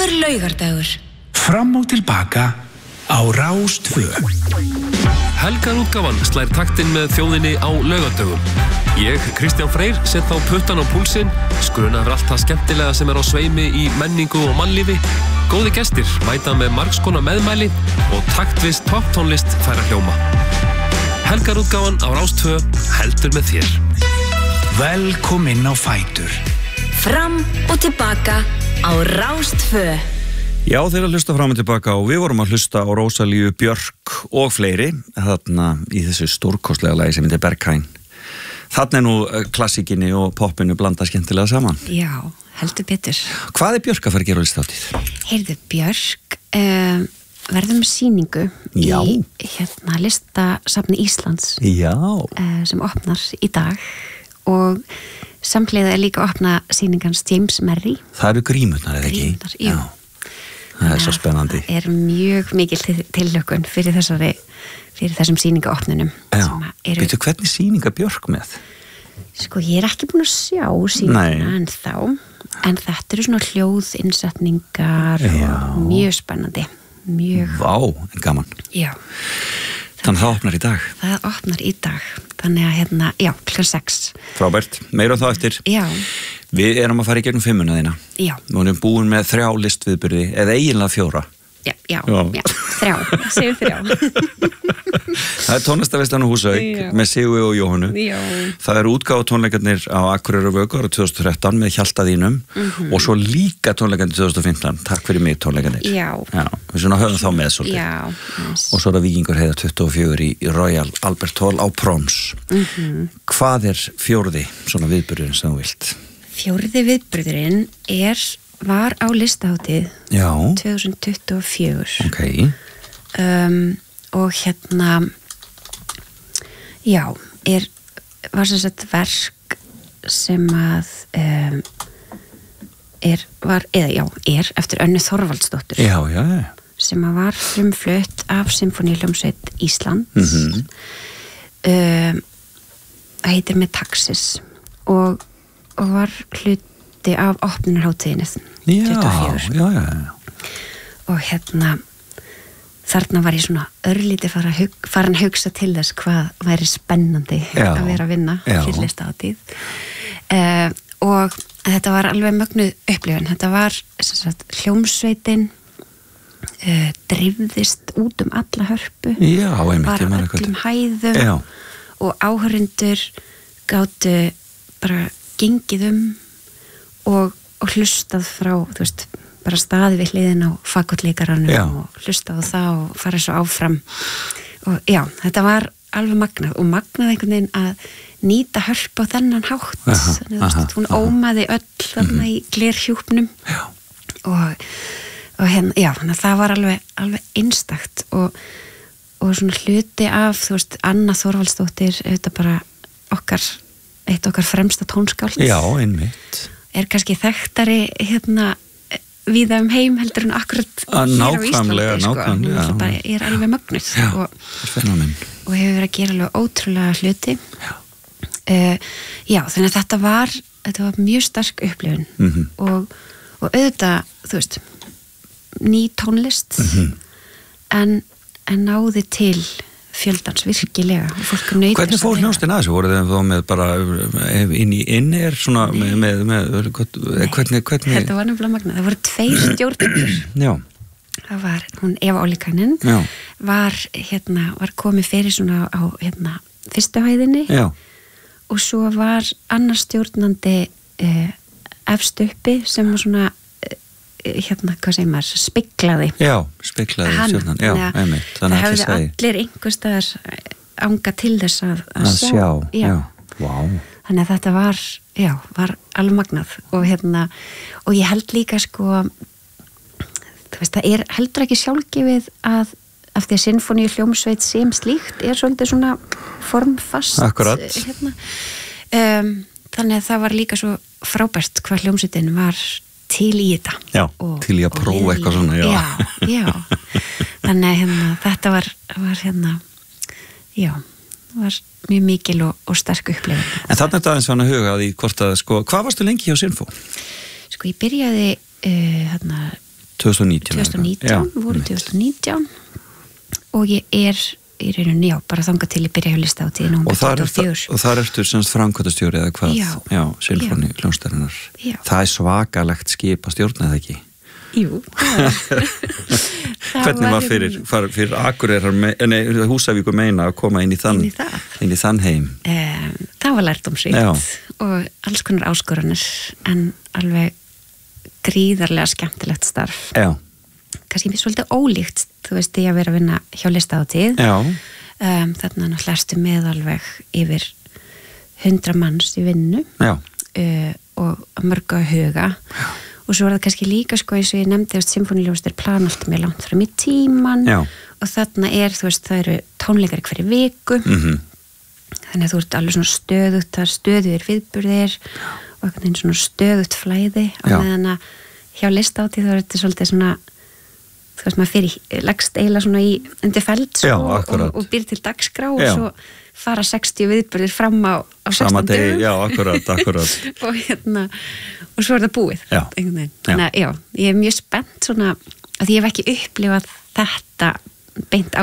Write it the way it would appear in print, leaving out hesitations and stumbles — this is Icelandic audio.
Góður laugardagur. Fram og tilbaka á Rás 2. Helgarútgáfan slær taktinn með þjóðinni á laugardögum. Ég, Kristján Freyr, set þá puttan á púlsinn, skruna yfir allt það skemmtilega sem á sveimi í menningu og mannlífi. Góði gestir mæta með margskonar meðmæli og taktvist topptónlist færa hljóma. Helgarútgáfan á Rás 2 heldur með þér. Velkomin á fætur. Fram og tilbaka á Rás 2. Já, þeir að hlusta fram og tilbaka og við vorum að hlusta á Rósalíu Björk og fleiri þarna í þessu stórkostlega lagi sem heitir Berghain. Þarna nú klassíkinni og poppinu blanda skemmtilega saman. Já, heldur betur. Hvað er Björk að fara að gera á listahátíð? Heyrðu, Björk verður með sýningu Já. í listasafni Íslands sem opnar í dag og samhliða líka að opna sýningans James Merry. Það eru grímurnar, eða ekki? Grímurnar, jú. Það svo spennandi. Það mjög mikil tilhlökkun fyrir þessum sýningaopnunum. Já, veitu hvernig sýninga Björk með? Sko, ég er ekki búin að sjá sýninguna ennþá, en þetta eru svona hljóðinnsetningar og mjög spennandi. Vá, en gaman. Já. Þannig það opnar í dag. Það opnar í dag. Þannig að klukkan 6. Frábært, meira þá eftir. Já. Við erum að fara í gegnum 5 þína. Já. Við erum búin með 3 listviðburði, eða eiginlega 4. Já, 3, segjum 3. Það tónlistaveislan á Húsavík með Siggu og Jóhannu. Já. Það eru útgáfutónleikarnir á Akureyrar og Vöku árið 2013 með Hjalta þínum og svo líka tónleikarnir 2015. Takk fyrir mig tónleikarnir. Já. Við svona höfum þá með svolítið. Já. Og svo er það Víkingur heiða 24 í Royal Albert Hall á Proms. Hvað er 4. svona viðburðurinn sem þú vilt? 4. viðburðurinn var á listahátíð 2024. Ok. Og var sem sagt verk sem að er eftir Önnu Þorvaldsdóttur. Já. Sem að var frumflutt af Sinfóníuhljómsveit Íslands. Það heitir Metaxis og var hluti af opnunarhátíðinni 24. Já. Og þarna var ég svona örlítið farin að hugsa til þess hvað væri spennandi að vera að vinna fyrir listahátíð. Og þetta var alveg mögnuð upplifun. Þetta var hljómsveitin drifðist út alla Hörpu. Já, einmitt. Bara öllum hæðum og áhorfendur gátu bara gengið og hlustað frá, þú veist, bara staði við hliðin á fagottleikaranum og hlustað á það og farið svo áfram. Og þetta var alveg magnað og magnað einhvern veginn að nýta Hörpu á þennan hátt. Þannig, hún ómaði öll þarna í glerhjúpnum og þannig að það var alveg einstakt og svona hluti af, þú veist, Anna Þorvaldsdóttir, þetta bara eitt okkar fremsta tónskáld. Já, einmitt. Kannski þekktari víða heim heldur en akkurat hér á Íslandi. Nákvæmlega. Bara er alveg mögnuð og hefur verið að gera alveg ótrúlega hluti. Þannig að þetta var mjög sterk upplifun og auðvitað, þú veist, ný tónlist en náði til fjöldans virkilega og fólk nöytast. Hvernig fór hljómsveitin að þessu? Voru þeim þá með bara inn er svona með hvernig? Þetta var nefnilega magnað. Það voru 2 stjórnendur. Já. Það var hún Eva Ólíkanen var komið fyrir svona á fyrstu hæðinni og svo var annar stjórnandi efst uppi sem var svona hvað segir maður, spiklaði stjórnan, einmitt. Það hefði allir einhvers staðar anga til þess að sjá. Þannig að þetta var alveg magnað og ég held líka sko, þú veist, það er heldur ekki sjálfgefið að af því að sinfóníuhljómsveit sem slíkt svolítið svona formfast. Akkurat. Þannig að það var líka svo frábært hvað hljómsveitin var til í þetta. Já, til í að prófa eitthvað svona, já. Þannig að þetta var mjög mikil og sterk upplifun. En þarna er þetta aðeins að huga því hvort að, hvað varstu lengi hjá Sinfó? Ég byrjaði 2019 voru 2019 og ég í rauninni, bara þangað til ég byrja hjá Listahátíð og þar ertu semst framkvæmdastjóri eða hvað? Já, Sinfóní hljómsveitarinnar. Það svakalegt skip að stjórna það ekki? Jú. Hvernig var fyrir Akureyrar Húsavíkur meina að koma inn í þann heim? Það var lærdómsríkt og alls konar áskoranir en alveg gríðarlega skemmtilegt starf. Já. Kannski mér svolítið ólíkt, þú veist, ég að vera að vinna hjá Listahátíð. Þarna náttúrulega ertu með alveg yfir 100 manns í vinnu og mörg að huga. Og svo var það kannski líka, sko, eins og ég nefndi að Sinfóníuhljómsveit plan alltaf mjög langt fram í tíman og þarna þú veist, það eru tónleikar í hverju viku. Þannig að þú ert alveg svona stöðugt, það stöðugir viðburðir og einhvern veginn svona stöðugt flæði á meðan að hjá Listahátíð þá er þetta svolítið svona, þú veist, maður leggst eiginlega svona undir feld og býr til dagskrá og svo fara 60 viðburðir fram á 16 dögum. Já, akkurat. Og svo er það búið. Þannig að ég er mjög spennt svona, að ég hef ekki upplifað þetta beint á